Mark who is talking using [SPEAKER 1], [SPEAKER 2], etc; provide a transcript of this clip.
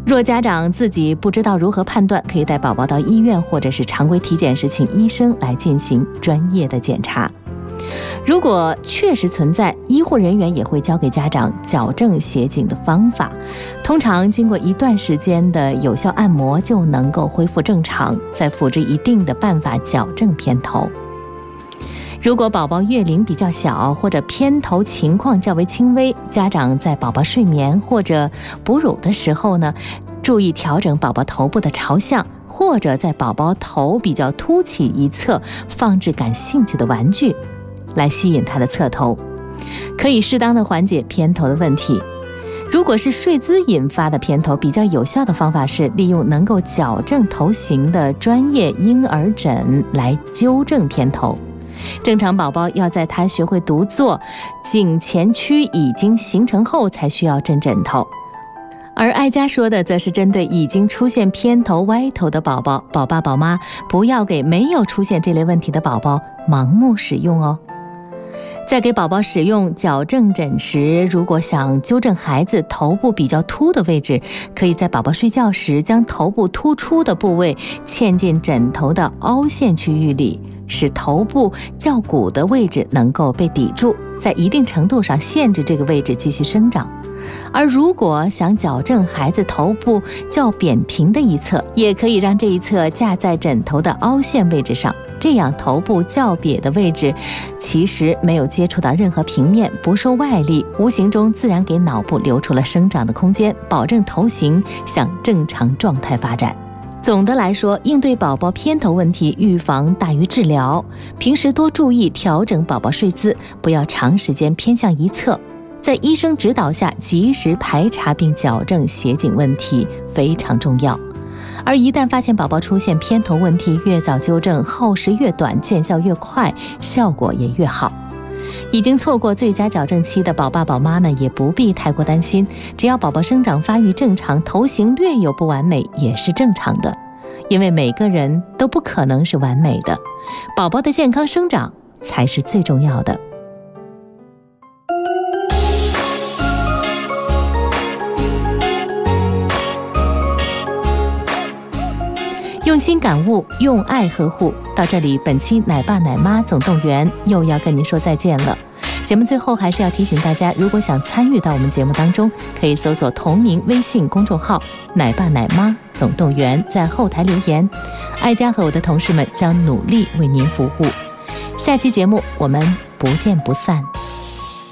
[SPEAKER 1] 若家长自己不知道如何判断，可以带宝宝到医院或者是常规体检时，请医生来进行专业的检查。如果确实存在，医护人员也会教给家长矫正斜颈的方法。通常经过一段时间的有效按摩，就能够恢复正常，再辅之一定的办法矫正偏头。如果宝宝月龄比较小，或者偏头情况较为轻微，家长在宝宝睡眠或者哺乳的时候呢，注意调整宝宝头部的朝向，或者在宝宝头比较凸起一侧放置感兴趣的玩具，来吸引他的侧头，可以适当的缓解偏头的问题。如果是睡姿引发的偏头，比较有效的方法是利用能够矫正头型的专业婴儿枕来纠正偏头。正常宝宝要在他学会独坐、颈前屈已经形成后才需要枕枕头，而哀家说的则是针对已经出现偏头歪头的宝宝，宝爸宝妈不要给没有出现这类问题的宝宝盲目使用哦。在给宝宝使用矫正枕时，如果想纠正孩子头部比较凸的位置，可以在宝宝睡觉时将头部突出的部位嵌进枕头的凹陷区域里，使头部较鼓的位置能够被抵住，在一定程度上限制这个位置继续生长。而如果想矫正孩子头部较扁平的一侧，也可以让这一侧架在枕头的凹陷位置上，这样头部较瘪的位置其实没有接触到任何平面，不受外力，无形中自然给脑部留出了生长的空间，保证头型向正常状态发展。总的来说，应对宝宝偏头问题，预防大于治疗。平时多注意调整宝宝睡姿，不要长时间偏向一侧。在医生指导下，及时排查并矫正斜颈问题非常重要。而一旦发现宝宝出现偏头问题，越早纠正，耗时越短，见效越快，效果也越好。已经错过最佳矫正期的宝爸宝妈们也不必太过担心，只要宝宝生长发育正常，头型略有不完美也是正常的，因为每个人都不可能是完美的，宝宝的健康生长才是最重要的。用心感悟，用爱呵护。到这里，本期奶爸奶妈总动员又要跟您说再见了。节目最后还是要提醒大家，如果想参与到我们节目当中，可以搜索同名微信公众号奶爸奶妈总动员，在后台留言，哀家和我的同事们将努力为您服务。下期节目我们不见不散。